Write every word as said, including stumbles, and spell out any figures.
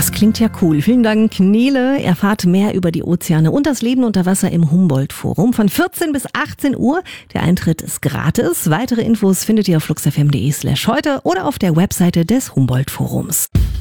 Das klingt ja cool. Vielen Dank, Nele. Erfahrt mehr über die Ozeane und das Leben unter Wasser im Humboldt-Forum von vierzehn bis achtzehn Uhr. Der Eintritt ist gratis. Weitere Infos findet ihr auf fluxfm.de slash heute oder auf der Webseite des Humboldt-Forums.